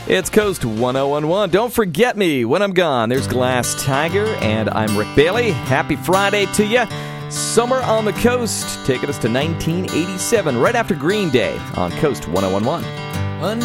It's Coast 1011. Don't forget me when I'm gone. There's Glass Tiger, and I'm Rick Bailey. Happy Friday to you. Summer on the Coast, taking us to 1987, right after Green Day on Coast 1011.